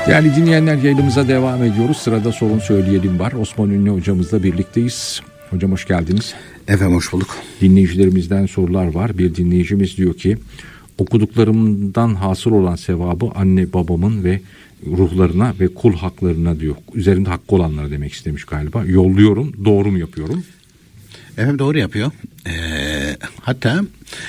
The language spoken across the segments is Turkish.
Değerli dinleyenler, yayınımıza devam ediyoruz. Sırada Sorun Söyleyelim var. Osman Ünlü hocamızla birlikteyiz. Hocam hoş geldiniz. Efendim hoş bulduk. Dinleyicilerimizden sorular var. Bir dinleyicimiz diyor ki, okuduklarımdan hasıl olan sevabı anne babamın ve ruhlarına ve kul haklarına diyor. Üzerinde hakkı olanlara demek istemiş galiba. Yolluyorum, doğru mu yapıyorum? Efendim doğru yapıyor. Hatta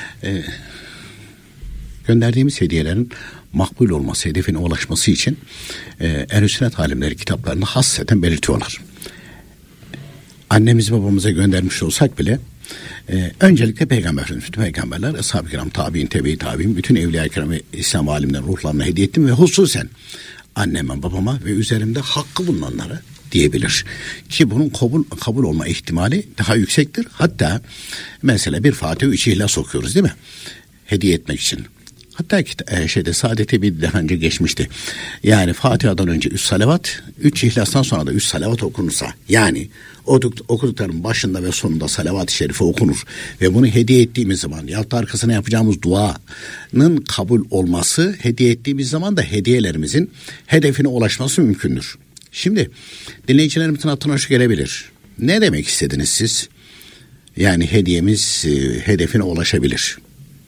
gönderdiğimiz hediyelerin makbul olması, hedefine ulaşması için Ehl-i Sünnet alimleri kitaplarında hasseten belirtiyorlar. Annemiz babamıza göndermiş olsak bile öncelikle peygamberimiz, bütün peygamberler, ashab-ı kiram, tabi'in, tebe-i tabi'in, bütün evliya-i kiram ve İslam alimlerin ruhlarına hediye ettim ve hususen anneme, babama ve üzerimde hakkı bulunanlara diyebilir. Ki bunun kabul olma ihtimali daha yüksektir. Hatta mesela bir Fatiha 3 İhlas okuyoruz değil mi? Hediye etmek için. Hatta Saadet-i bir daha önce geçmişti. Yani Fatiha'dan önce 3 salavat, 3 İhlas'tan sonra da 3 salavat okunursa, yani okudukların başında ve sonunda salavat-ı şerife okunur ve bunu hediye ettiğimiz zaman yahut da arkasına yapacağımız duanın kabul olması, hediye ettiğimiz zaman da hediyelerimizin hedefine ulaşması mümkündür. Şimdi dinleyicilerimizin aklına şu gelebilir. Ne demek istediniz siz? Yani hediyemiz hedefine ulaşabilir.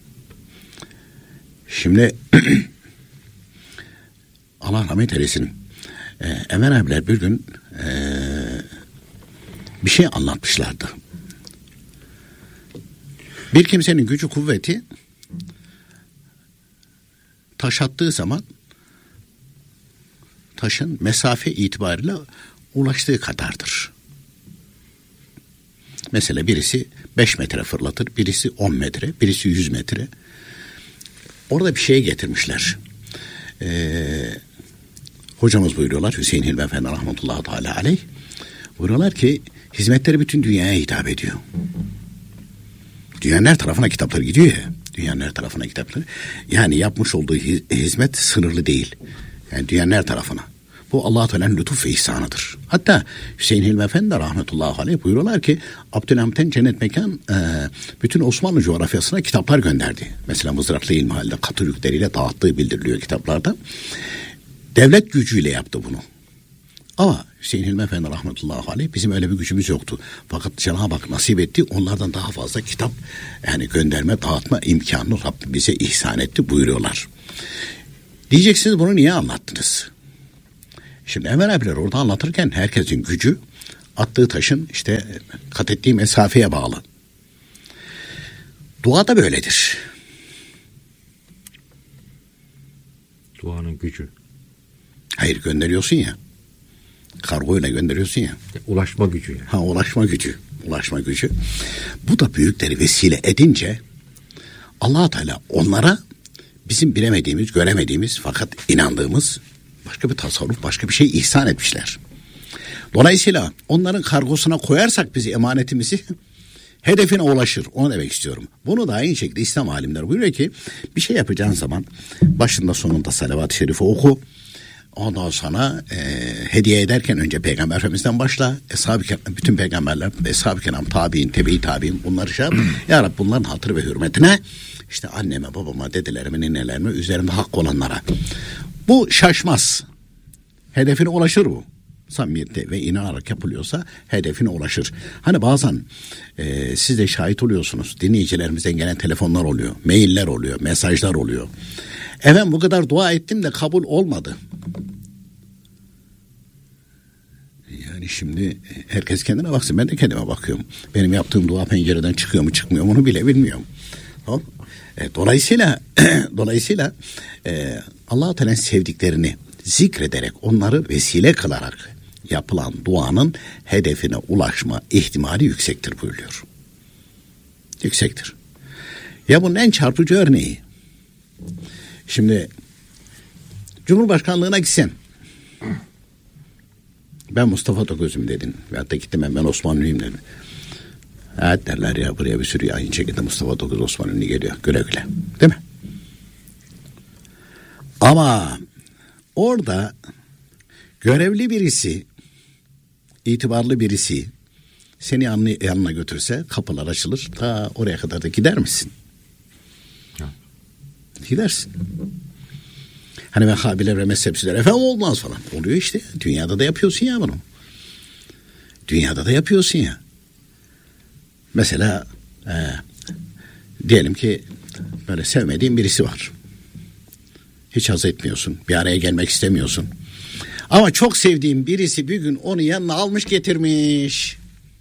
Şimdi Allah rahmet eylesin. Emel abiler bir gün bir şey anlatmışlardı. Bir kimsenin gücü kuvveti taş attığı zaman taşın mesafe itibariyle ulaştığı kadardır. Mesela birisi 5 metre fırlatır, birisi 10 metre, birisi 100 metre. Orada bir şey getirmişler. Hocamız buyuruyorlar, Hüseyin Hilmi Efendi rahmetullahi teala aleyh. Buyuruyorlar ki hizmetleri bütün dünyaya hitap ediyor. Dünyanın her tarafına kitapları gidiyor ya. Dünyanın her tarafına kitapları. Yani yapmış olduğu hizmet sınırlı değil. Yani dünyanın her tarafına. Bu Allah-u Teala'nın lütuf ve ihsanıdır. Hatta Hüseyin Hilmi Efendi rahmetullahi aleyh buyuruyorlar ki Abdülhamit'ten cennet mekan bütün Osmanlı coğrafyasına kitaplar gönderdi. Mesela Mızraklı İlmihal'de katır yükleriyle dağıttığı bildiriliyor kitaplarda. Devlet gücüyle yaptı bunu. Ama Hüseyin Hilmi Efendi rahmetullahi aleyh bizim öyle bir gücümüz yoktu. Fakat Cenab-ı Hak nasip etti, onlardan daha fazla kitap yani gönderme, dağıtma imkanını Rabbim bize ihsan etti buyuruyorlar. Diyeceksiniz bunu niye anlattınız? Şimdi Emel abiler orada anlatırken herkesin gücü attığı taşın işte kat ettiği mesafeye bağlı. Dua da böyledir. Duanın gücü. Hayır, gönderiyorsun ya. Kargoyla gönderiyorsun ya. Ulaşma gücü. Yani. Ulaşma gücü. Ulaşma gücü. Bu da büyükleri vesile edince Allah-u Teala onlara bizim bilemediğimiz, göremediğimiz fakat inandığımız başka bir tasarruf, başka bir şey ihsan etmişler. Dolayısıyla onların kargosuna koyarsak biz emanetimizi hedefine ulaşır. Onu demek istiyorum. Bunu da aynı şekilde İslam alimleri buyuruyor ki bir şey yapacağın zaman başında sonunda salavat-ı şerife oku. Ondan sonra hediye ederken önce Peygamber Efendimiz'den başla. Bütün peygamberler, Eshab-ı Kiram, tabi'in, tebe-i tabi'in bunları şey yap. Ya Rabbi bunların hatırı ve hürmetine işte anneme, babama, dedelerime, ninelerime, üzerimde hak olanlara. Bu şaşmaz. Hedefine ulaşır bu. Samimiyette ve inanarak yapılıyorsa hedefine ulaşır. Hani bazen siz de şahit oluyorsunuz. Dinleyicilerimizden gelen telefonlar oluyor, mailler oluyor, mesajlar oluyor. Efendim bu kadar dua ettim de kabul olmadı. Yani şimdi herkes kendine baksın. Ben de kendime bakıyorum. Benim yaptığım dua pencereden çıkıyor mu çıkmıyor mu onu bile bilmiyorum. Tamam. Dolayısıyla Allah-u Teala'nın sevdiklerini zikrederek, onları vesile kılarak yapılan duanın hedefine ulaşma ihtimali yüksektir buyuruyor. Yüksektir. Ya bunun en çarpıcı örneği. Şimdi Cumhurbaşkanlığına gitsen, ben Mustafa Toköz'üm dedin veyahut da gittim ben Osmanlıyım dedim. Evet derler ya, buraya bir sürü yayın çekildi, Mustafa Toköz Osmanlı geliyor, güle güle, değil mi? Ama orada görevli birisi, itibarlı birisi seni yanına götürse kapılar açılır, ta oraya kadar da gider misin? Gidersin. Hani Vehhabiler ve mezhepsizler efendim olmaz falan. Oluyor işte. Dünyada da yapıyorsun ya bunu. Dünyada da yapıyorsun ya. Mesela diyelim ki böyle sevmediğin birisi var. Hiç haz etmiyorsun. Bir araya gelmek istemiyorsun. Ama çok sevdiğin birisi bir gün onu yanına almış getirmiş.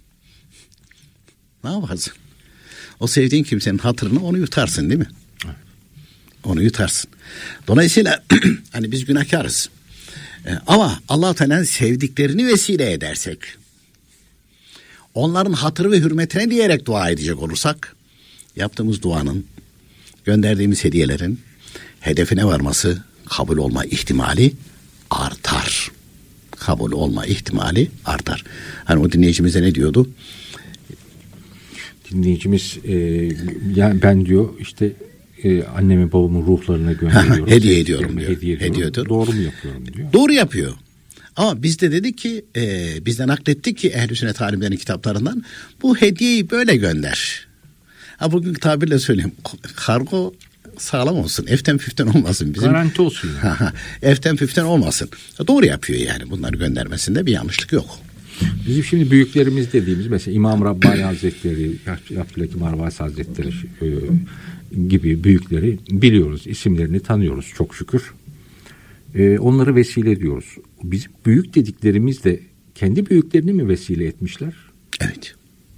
Ne yaparsın? O sevdiğin kimsenin hatırını onu yutarsın değil mi? Onu yutarsın. Dolayısıyla hani biz günahkarız. Ama Allah-u Teala'nın sevdiklerini vesile edersek, onların hatırı ve hürmetine diyerek dua edecek olursak, yaptığımız duanın, gönderdiğimiz hediyelerin hedefine varması, kabul olma ihtimali artar. Kabul olma ihtimali artar. Hani o dinleyicimize ne diyordu? Dinleyicimiz yani ben diyor işte annemi babamın ruhlarına gönderiyorum. Hediye ediyorum diyor. Hediye ediyorum. Doğru mu yapıyorum diyor. Doğru yapıyor. Ama biz de dedik ki biz de naklettik ki Ehl-i Sünnet alimlerinin kitaplarından bu hediyeyi böyle gönder. Ha bugünkü tabirle söyleyeyim. Kargo sağlam olsun. Eften püften olmasın. Bizim, garanti olsun. Yani. Eften püften olmasın. Doğru yapıyor yani. Bunları göndermesinde bir yanlışlık yok. Bizim şimdi büyüklerimiz dediğimiz mesela İmam Rabbani Hazretleri, Abdülhakim Arvasi Hazretleri gibi büyükleri biliyoruz. İsimlerini tanıyoruz çok şükür. Onları vesile ediyoruz. Bizim büyük dediklerimiz de kendi büyüklerini mi vesile etmişler? Evet.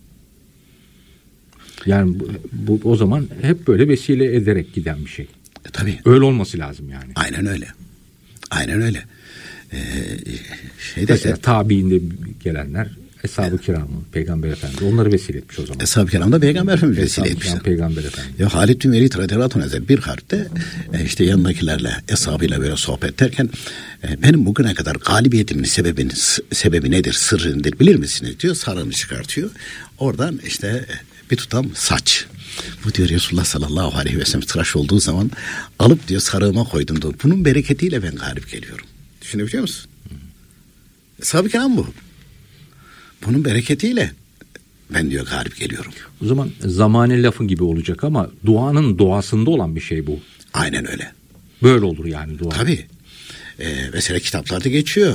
Yani bu o zaman hep böyle vesile ederek giden bir şey. Tabii. Öyle olması lazım yani. Aynen öyle. Aynen öyle. Mesela tabiinde gelenler Eshab-ı Kiram'ın Peygamber Efendi onları vesile etmiş o zaman. Eshab-ı Kiram'da Peygamber Efendi vesile etmişler. Peygamber Efendi. Ya Halid bin Velid radıyallahu anh bir harpte işte yanındakilerle eshabıyla böyle sohbet ederken benim bugüne kadar galibiyetimin sebebi nedir, sırrı nedir bilir misiniz diyor. Sarığını çıkartıyor. Oradan işte bir tutam saç. Bu diyor Resulullah sallallahu aleyhi ve sellem tıraş olduğu zaman alıp diyor sarığıma koydum diyor. Bunun bereketiyle ben galip geliyorum. Düşünebiliyor musun? Eshab-ı Kiram bu. Bunun bereketiyle ben diyor galip geliyorum. O zaman zamane lafın gibi olacak ama duanın doğasında olan bir şey bu. Aynen öyle. Böyle olur yani dua. Tabii. Mesela kitaplarda geçiyor.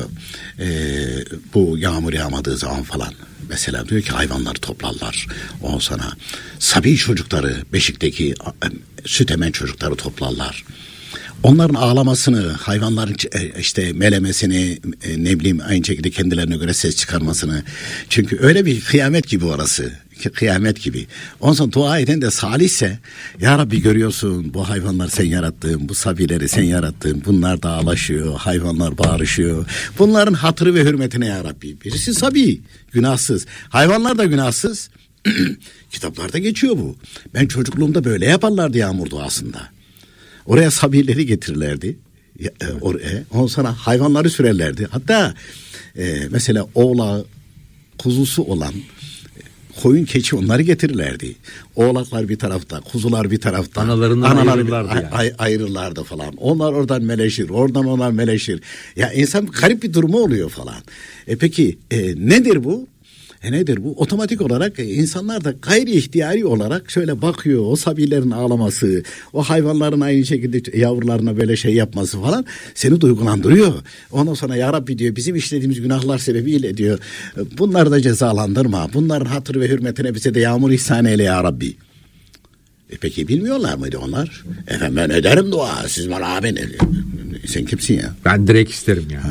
Bu yağmur yağmadığı zaman falan. Mesela diyor ki hayvanları toplarlar. Ondan sonra sabi çocukları, beşikteki süt emen çocukları toplarlar. Onların ağlamasını, hayvanların işte melemesini, ne bileyim aynı şekilde kendilerine göre ses çıkarmasını. Çünkü öyle bir kıyamet gibi orası. Kıyamet gibi. Ondan sonra dua eden de salihse, ya Rabbi görüyorsun bu hayvanlar sen yarattın, bu sabileri sen yarattın, bunlar da ağlaşıyor, hayvanlar bağırışıyor. Bunların hatırı ve hürmetine ya Rabbi. Birisi sabi, günahsız. Hayvanlar da günahsız. Kitaplarda geçiyor bu. Ben çocukluğumda böyle yaparlardı yağmur duasında. Oraya sabileri getirirlerdi. Ondan sonra hayvanları sürerlerdi. Hatta mesela oğlağı, kuzusu olan koyun, keçi onları getirirlerdi. Oğlaklar bir tarafta, kuzular bir tarafta. Analarından ayrılırlardı yani. Ayrılırlardı falan. Onlar oradan meleşir, oradan onlar meleşir. Ya insan garip bir durumu oluyor falan. Peki nedir bu? Nedir bu? Otomatik olarak insanlar da gayri ihtiyari olarak şöyle bakıyor. O sabilerin ağlaması, o hayvanların aynı şekilde yavrularına böyle şey yapması falan seni duygulandırıyor. Ondan sonra ya Rabbi diyor bizim işlediğimiz günahlar sebebiyle diyor bunları da cezalandırma. Bunların hatırı ve hürmetine bize de yağmur ihsan eyle ya Rabbi. Peki bilmiyorlar mıydı onlar? Efendim ben ederim dua. Siz bana abi ne? Sen kimsin ya? Ben direkt isterim ya.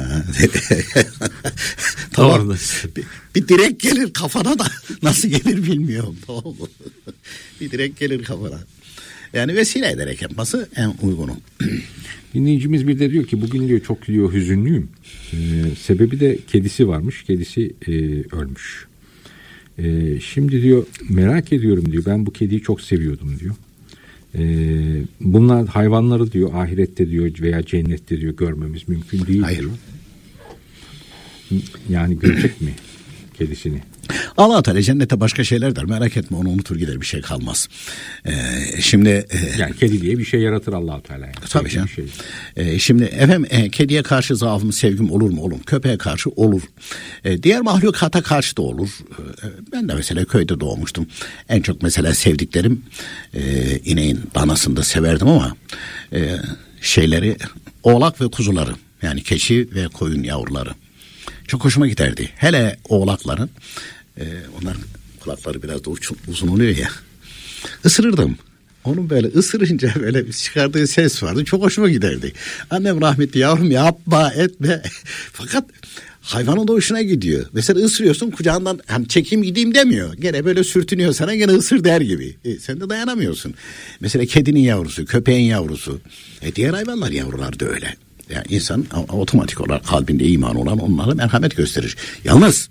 Tamam. Bir direkt gelir kafana da nasıl gelir bilmiyorum. Tamam mı? Bir direkt gelir kafana. Yani vesile ederek yapması en uygunu. Dinleyicimiz bir de diyor ki bugün diyor çok diyor hüzünlüyüm. Sebebi de kedisi varmış. Kedisi ölmüş. Şimdi diyor merak ediyorum diyor. Ben bu kediyi çok seviyordum diyor. Bunlar hayvanları diyor ahirette diyor veya cennette diyor görmemiz mümkün değil. Hayır. Diyor. Yani görecek mi kedisini? Allah Teala cennete başka şeyler der. Merak etme onu unutur gider bir şey kalmaz. Şimdi yani kedi diye bir şey yaratır Allah Teala. Yani. Tabii canım. Şey. Şimdi efendim kediye karşı zaafım sevgim olur mu? Olur. Köpeğe karşı olur. Diğer mahlukata karşı da olur. Ben de mesela köyde doğmuştum. En çok mesela sevdiklerim ineğin danasını da severdim ama oğlak ve kuzuları, yani keçi ve koyun yavruları. Çok hoşuma giderdi. Hele oğlakların, onlar kulakları biraz da uzun oluyor ya. Isırırdım. Onun böyle ısırınca böyle çıkardığı ses vardı. Çok hoşuma giderdi. Annem rahmetli, yavrum yapma etme. Fakat hayvanın da hoşuna gidiyor. Mesela ısırıyorsun, kucağından hani çekeyim gideyim demiyor. Gene böyle sürtünüyor sana, gene ısır der gibi. Sen de dayanamıyorsun. Mesela kedinin yavrusu, köpeğin yavrusu. Diğer hayvanlar yavrular da öyle. Yani insan otomatik olarak kalbinde iman olan onlara merhamet gösterir. Yalnız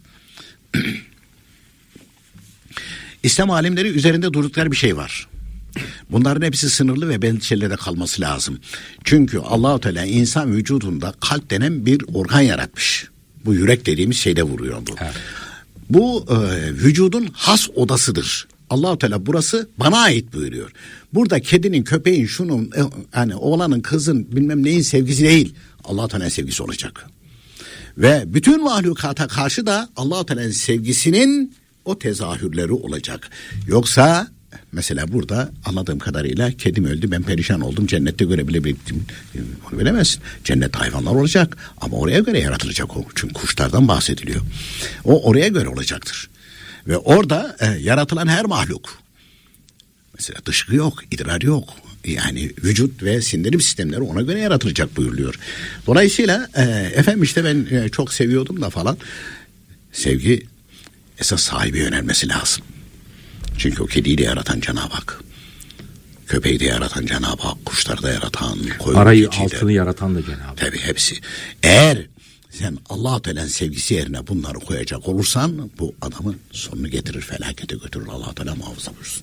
İslam alimleri üzerinde durdukları bir şey var. Bunların hepsi sınırlı ve belli şeylerde kalması lazım. Çünkü Allah-u Teala insan vücudunda kalp denen bir organ yaratmış. Bu yürek dediğimiz şeyde vuruyor bu. Evet. Bu vücudun has odasıdır. Allah-u Teala burası bana ait buyuruyor. Burada kedinin, köpeğin, şunun, hani oğlanın, kızın, bilmem neyin sevgisi değil, Allah-u Teala'nın sevgisi olacak. Ve bütün mahlukata karşı da Allah-u Teala'nın sevgisinin o tezahürleri olacak. Yoksa mesela burada anladığım kadarıyla kedim öldü, ben perişan oldum, cennette görebilirim. Onu bilemezsin. Cennette hayvanlar olacak ama oraya göre yaratılacak o. Çünkü kuşlardan bahsediliyor. O oraya göre olacaktır. Ve orada yaratılan her mahluk, mesela dışkı yok, idrar yok. Yani vücut ve sindirim sistemleri ona göre yaratılacak buyuruluyor. Dolayısıyla efendim işte ben çok seviyordum da falan. Sevgi esas sahibi yönelmesi lazım. Çünkü o kediyi de yaratan Cenab-ı Hak, köpeği de yaratan Cenab-ı Hak, kuşları da yaratan, koyun, arayı altını yaratan da Cenab-ı Hak. Tabii hepsi. Eğer sen Allah-u Teala'nın sevgisi yerine bunları koyacak olursan bu adamın sonunu getirir, felakete götürür. Allah-u Teala muhafaza buyursun.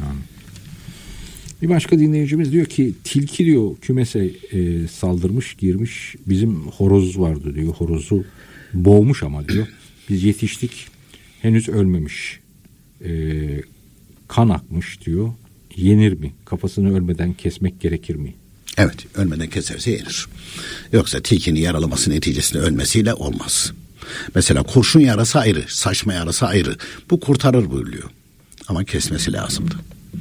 Bir başka dinleyicimiz diyor ki tilki diyor kümese saldırmış, girmiş, bizim horoz vardı diyor, horozu boğmuş ama diyor biz yetiştik, henüz ölmemiş, kan akmış diyor, yenir mi, kafasını ölmeden kesmek gerekir mi? Evet, ölmeden keserse yenir. Yoksa tilkinin yaralaması neticesinde ölmesiyle olmaz. Mesela kurşun yarası ayrı, saçma yarası ayrı, bu kurtarır buyuruyor ama kesmesi lazımdı.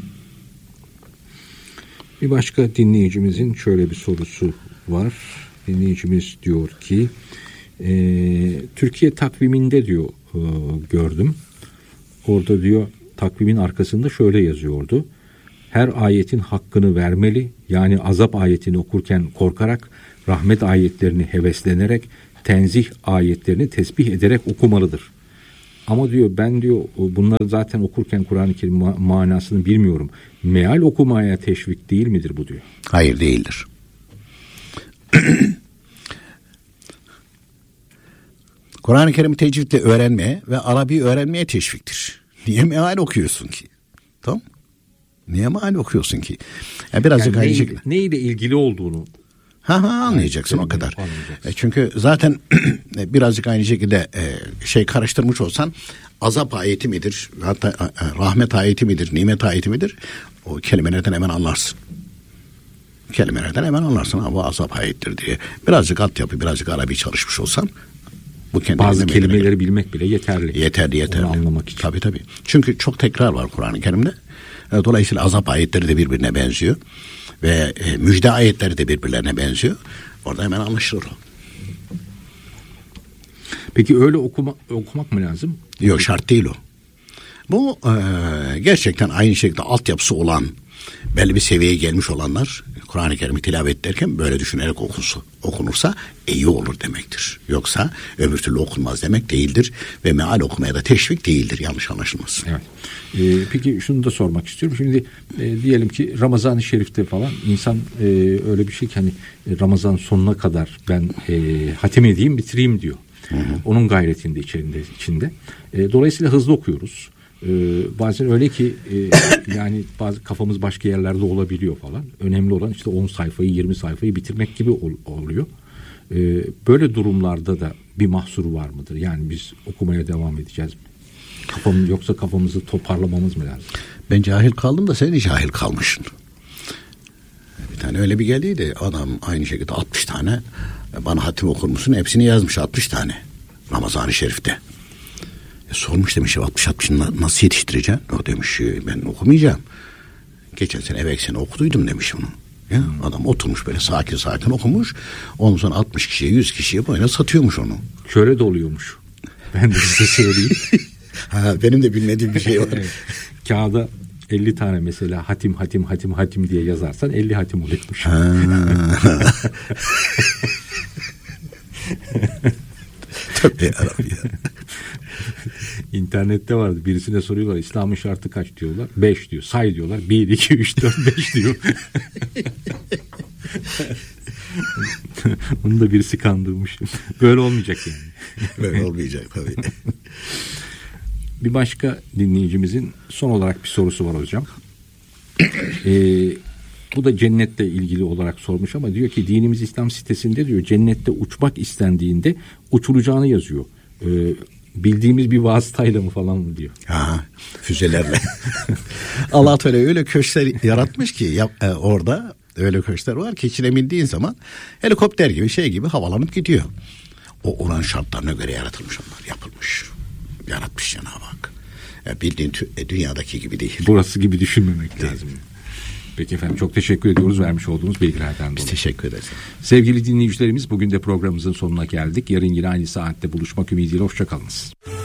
Bir başka dinleyicimizin şöyle bir sorusu var. Dinleyicimiz diyor ki Türkiye takviminde diyor gördüm. Orada diyor takvimin arkasında şöyle yazıyordu. Her ayetin hakkını vermeli. Yani azap ayetini okurken korkarak, rahmet ayetlerini heveslenerek, tenzih ayetlerini tesbih ederek okumalıdır. Ama diyor ben diyor bunları zaten okurken Kur'an-ı Kerim manasını bilmiyorum. Meal okumaya teşvik değil midir bu diyor? Hayır, değildir. Kur'an-ı Kerim'i tecvidle öğrenmeye ve Arabi öğrenmeye teşviktir. Niye meal okuyorsun ki? Tamam? Niye meal okuyorsun ki? Yani birazcık yani neyle ilgili olduğunu anlayacaksın o kadar. Çünkü zaten birazcık aynı şekilde karıştırmış olsan azap ayeti midir, hatta rahmet ayeti midir, nimet ayeti midir, o kelimelerden hemen anlarsın. Kelimelerden hemen anlarsın ha bu azap ayettir diye. Birazcık altyapı, birazcık Arabi çalışmış olsan bazı kelimeleri bilmek bile yeterli. Yeterli. Onu anlamak için. Tabii. Çünkü çok tekrar var Kur'an-ı Kerim'de. Dolayısıyla azap ayetleri de birbirine benziyor. Ve müjde ayetleri de birbirlerine benziyor. Orada hemen anlaşılır o. Peki öyle okumak mı lazım? Yok, şart değil o. Bu gerçekten aynı şekilde altyapısı olan, belli bir seviyeye gelmiş olanlar Kur'an-ı Kerim'i tilavet ederken böyle düşünerek okunursa iyi olur demektir. Yoksa öbür türlü okunmaz demek değildir ve meal okumaya da teşvik değildir, yanlış anlaşılmasın. Evet. Peki şunu da sormak istiyorum. Şimdi diyelim ki Ramazan-ı Şerif'te falan insan öyle bir şey ki hani Ramazan sonuna kadar ben hatim edeyim, bitireyim diyor. Hı. Onun gayretinde içinde. Dolayısıyla hızlı okuyoruz. Bazen öyle ki yani bazı kafamız başka yerlerde olabiliyor falan. Önemli olan işte 10 sayfayı 20 sayfayı bitirmek gibi oluyor. Böyle durumlarda da bir mahsuru var mıdır? Yani biz okumaya devam edeceğiz mi? Yoksa kafamızı toparlamamız mı lazım? Ben cahil kaldım da sen de cahil kalmışsın. Bir tane öyle bir geldiydi. Adam aynı şekilde 60 tane bana hatim okur musun? Hepsini yazmış 60 tane. Ramazan-ı Şerif'te. Sormuş demiş 60 nasıl yetiştireceğim? O demiş ben okumayacağım. Geçen sene evvel sene okuduydum demiş onu. Ya, adam oturmuş böyle sakin sakin okumuş. Ondan sonra 60 kişiye 100 kişiye böyle satıyormuş onu. Şöyle de oluyormuş. Ben de size söyleyeyim. Benim de bilmediğim bir şey var. Evet. Kağıda 50 tane mesela hatim diye yazarsan 50 hatim oluyormuş. Tabii yarabbim ya. İnternette vardı. Birisine soruyorlar İslam'ın şartı kaç diyorlar. 5 diyor. Say diyorlar. 1, 2, 3, 4, 5 diyor. Onu da birisi kandırmış. Böyle olmayacak yani. Böyle olmayacak tabii. Bir başka dinleyicimizin son olarak bir sorusu var hocam. Bu da cennetle ilgili olarak sormuş ama diyor ki dinimiz İslam sitesinde diyor cennette uçmak istendiğinde uçulacağını yazıyor. Bildiğimiz bir vasıtayla mı falan mı diyor. Füzelerle. Allah Teala öyle köşkler yaratmış ki orada öyle köşkler var ki içine bindiğin zaman helikopter gibi şey gibi havalanıp gidiyor. O olan şartlarına göre yaratılmış onlar, yapılmış. Yaratmış Cenab-ı Hak. Bildiğin dünyadaki gibi değil. Burası gibi düşünmemek lazım. Peki efendim, çok teşekkür ediyoruz vermiş olduğunuz bilgilerden dolayı. Biz teşekkür ederiz. Sevgili dinleyicilerimiz, bugün de programımızın sonuna geldik. Yarın yine aynı saatte buluşmak ümidiyle hoşçakalınız.